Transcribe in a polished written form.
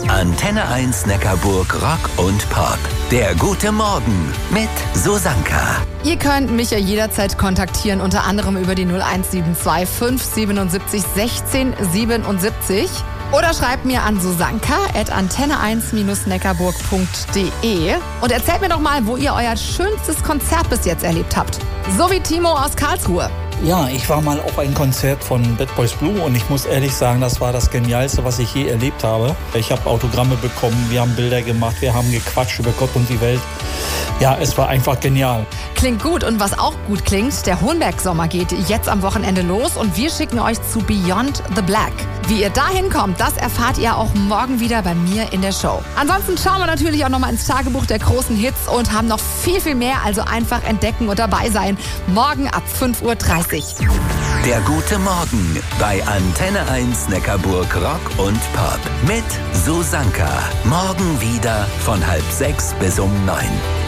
Antenne 1 Neckarburg Rock und Pop. Der gute Morgen mit Susanka. Ihr könnt mich ja jederzeit kontaktieren, unter anderem über die 0172 577 16 77. Oder schreibt mir an susanka@antenne1-neckarburg.de und erzählt mir doch mal, wo ihr euer schönstes Konzert bis jetzt erlebt habt. So wie Timo aus Karlsruhe. Ja, ich war mal auf ein Konzert von Bad Boys Blue und ich muss ehrlich sagen, das war das Genialste, was ich je erlebt habe. Ich habe Autogramme bekommen, wir haben Bilder gemacht, wir haben gequatscht über Gott und die Welt. Ja, es war einfach genial. Klingt gut, und was auch gut klingt, der Hohenberg-Sommer geht jetzt am Wochenende los und wir schicken euch zu Beyond the Black. Wie ihr dahin kommt, das erfahrt ihr auch morgen wieder bei mir in der Show. Ansonsten schauen wir natürlich auch nochmal ins Tagebuch der großen Hits und haben noch viel, viel mehr, also einfach entdecken und dabei sein. Morgen ab 5:30 Uhr. Der gute Morgen bei Antenne 1 Neckarburg Rock und Pop mit Susanka. Morgen wieder von 5:30 bis 9.